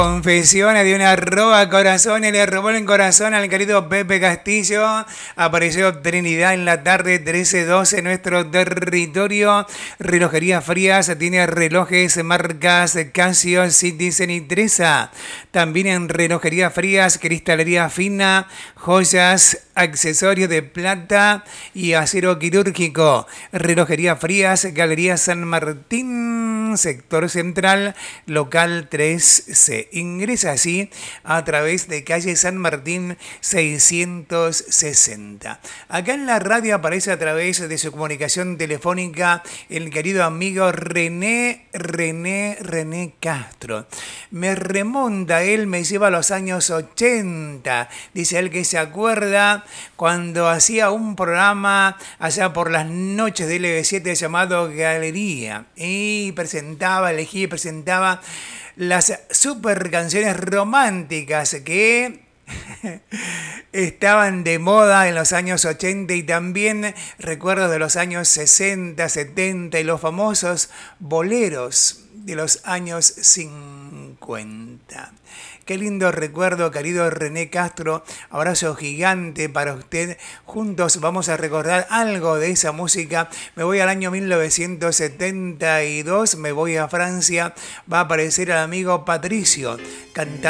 Confesiones de una roba corazones, le robó el corazón al querido Pepe Castillo. Apareció Trinidad en la tarde, 13:12 en nuestro territorio. Relojería Frías tiene relojes marcas Casio, Citizen y Tresa. También en Relojería Frías, cristalería fina, joyas, accesorios de plata y acero quirúrgico. Relojería Frías, Galería San Martín, sector central, local 3C. Ingresa así a través de calle San Martín 660. Acá en la radio aparece a través de su comunicación telefónica el querido amigo René Castro. Me remonta, él me lleva a los años 80. Dice él que se acuerda cuando hacía un programa allá por las noches de LB7 llamado Galería. Y elegía y presentaba las super canciones románticas que estaban de moda en los años 80 y también recuerdos de los años 60, 70 y los famosos boleros de los años 50. Qué lindo recuerdo, querido René Castro. Abrazo gigante para usted. Juntos vamos a recordar algo de esa música. Me voy al año 1972, me voy a Francia. Va a aparecer el amigo Patricio cantando.